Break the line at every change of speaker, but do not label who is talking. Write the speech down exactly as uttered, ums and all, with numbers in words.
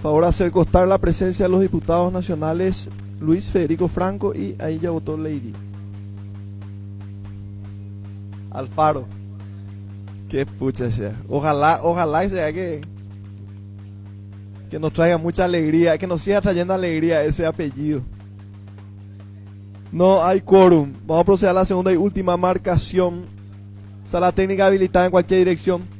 Favor hacer constar la presencia de los diputados nacionales Luis Federico Franco y ahí ya votó Lady. Alfaro. Qué pucha sea. Ojalá, ojalá sea que que nos traiga mucha alegría, que nos siga trayendo alegría ese apellido. No hay quórum. Vamos a proceder a la segunda y última marcación. Sala técnica habilitada en cualquier dirección.